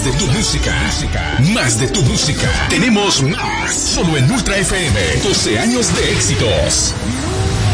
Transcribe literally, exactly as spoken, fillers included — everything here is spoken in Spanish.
de tu música. Más de tu música. Tenemos más. Solo en Ultra F M. doce años de éxitos.